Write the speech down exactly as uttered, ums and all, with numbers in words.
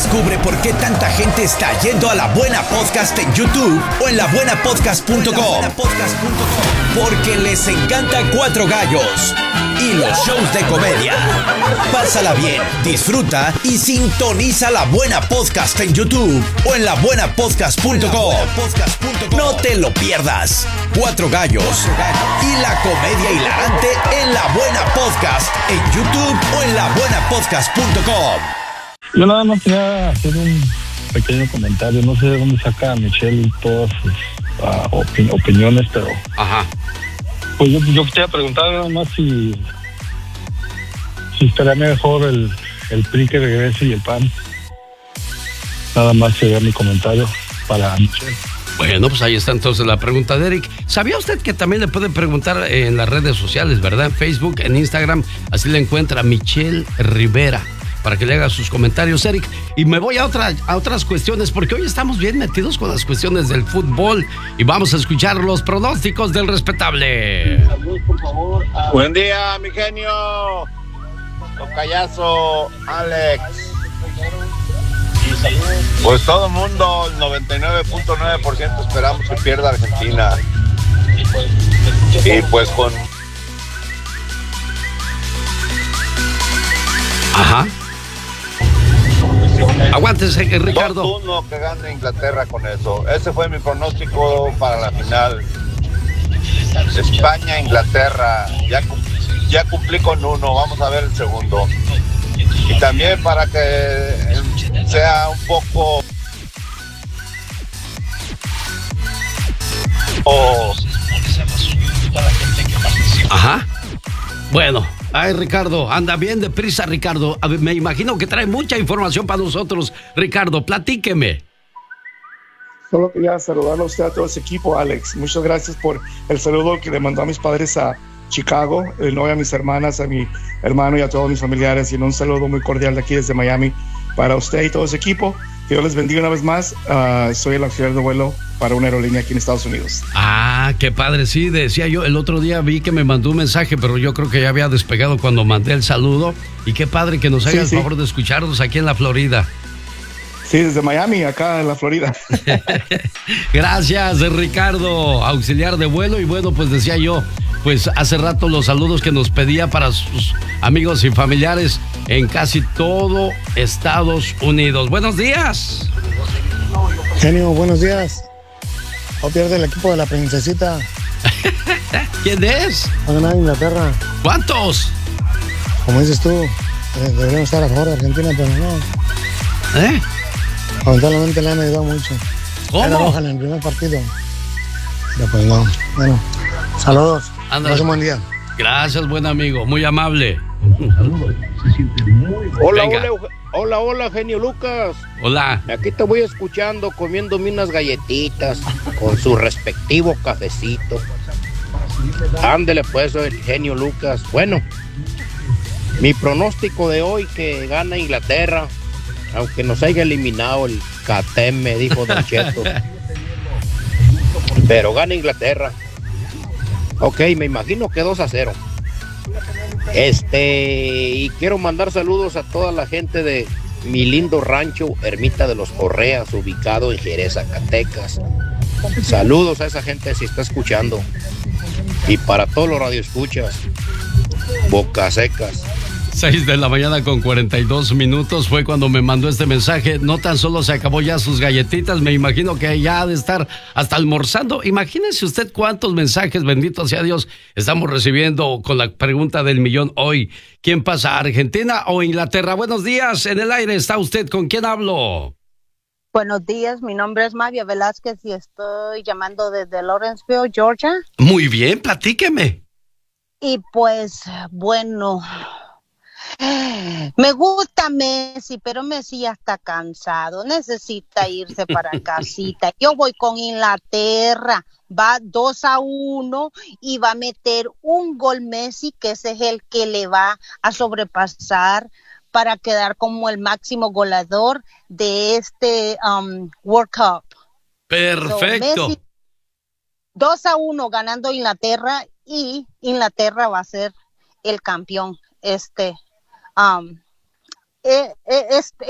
Descubre por qué tanta gente está yendo a La Buena Podcast en YouTube o en la buena podcast punto com. Porque les encanta Cuatro Gallos y los shows de comedia. Pásala bien, disfruta y sintoniza La Buena Podcast en YouTube o en la buena podcast punto com. No te lo pierdas. Cuatro Gallos y la comedia hilarante en La Buena Podcast en YouTube o en la buena podcast punto com. Yo nada más quería hacer un pequeño comentario. No sé de dónde saca Michelle todas sus uh, opin- opiniones, pero... Ajá. Pues yo, yo quería preguntar nada más si... Si estaría mejor el, el P R I que regrese y el P A N. Nada más sería mi comentario para Michelle. Bueno, pues ahí está entonces la pregunta de Eric. ¿Sabía usted que también le pueden preguntar en las redes sociales, verdad? En Facebook, en Instagram, así le encuentra Michelle Rivera, para que le haga sus comentarios, Eric. Y me voy a, otra, a otras cuestiones, porque hoy estamos bien metidos con las cuestiones del fútbol y vamos a escuchar los pronósticos del respetable. Buen día, mi genio. Tocayazo, Alex. Pues todo el mundo, el noventa y nueve punto nueve por ciento esperamos que pierda Argentina. Y pues con... Ajá. Aguántese, Ricardo. dos uno que gane Inglaterra con eso. Ese fue mi pronóstico para la final. España, Inglaterra. Ya, ya cumplí con uno. Vamos a ver el segundo. Y también para que sea un poco... Oh. Ajá. Bueno. Ay, Ricardo, anda bien deprisa, Ricardo. A ver, me imagino que trae mucha información para nosotros. Ricardo, platíqueme. Solo quería saludarlo a usted, a todo ese equipo, Alex. Muchas gracias por el saludo que le mandó a mis padres a Chicago, el novio a mis hermanas, a mi hermano y a todos mis familiares. Y un saludo muy cordial de aquí desde Miami para usted y todo ese equipo. Que Dios les bendiga una vez más. Uh, soy el auxiliar de vuelo para una aerolínea aquí en Estados Unidos. Ah, qué padre, sí, decía yo, el otro día vi que me mandó un mensaje, pero yo creo que ya había despegado cuando mandé el saludo, y qué padre que nos haga sí, el sí. favor de escucharnos aquí en la Florida. Sí, desde Miami, acá en la Florida. Gracias, Ricardo, auxiliar de vuelo, y bueno, pues decía yo, pues hace rato los saludos que nos pedía para sus amigos y familiares en casi todo Estados Unidos. Buenos días. Genio, buenos días. O pierde el equipo de la princesita. ¿Quién es? Va a ganar Inglaterra. ¿Cuántos? Como dices tú, deberíamos estar a favor de Argentina, pero no. ¿Eh? Lamentablemente le han ayudado mucho. ¿Cómo? Era roja en el primer partido. Pero pues no. Bueno, saludos. Ándale. Un buen día. Gracias, buen amigo. Muy amable. Hola, hola, hola, hola, genio Lucas. Hola. Aquí te voy escuchando, comiéndome unas galletitas con su respectivo cafecito. Ándele pues, el genio Lucas. Bueno, mi pronóstico de hoy que gana Inglaterra, aunque nos haya eliminado el Catem, me dijo Don Cheto. Pero gana Inglaterra. Ok, me imagino que dos a cero. Este, y quiero mandar saludos a toda la gente de mi lindo rancho Ermita de los Correas, ubicado en Jerez, Zacatecas. Saludos a esa gente si está escuchando. Y para todos los radioescuchas, Bocas Secas. seis de la mañana con cuarenta y dos minutos fue cuando me mandó este mensaje. No tan solo se acabó ya sus galletitas, me imagino que ya ha de estar hasta almorzando. Imagínese usted cuántos mensajes, bendito sea Dios, estamos recibiendo con la pregunta del millón hoy. ¿Quién pasa, Argentina o Inglaterra? Buenos días, en el aire está usted. ¿Con quién hablo? Buenos días, mi nombre es Mavia Velázquez y estoy llamando desde Lawrenceville, Georgia. Muy bien, platíqueme. Y pues, bueno... Me gusta Messi, pero Messi ya está cansado, necesita irse para casita. Yo voy con Inglaterra, va dos a uno y va a meter un gol Messi, que ese es el que le va a sobrepasar para quedar como el máximo goleador de este um, World Cup. Perfecto. So, dos a uno ganando Inglaterra, y Inglaterra va a ser el campeón. Este Um, eh, eh, este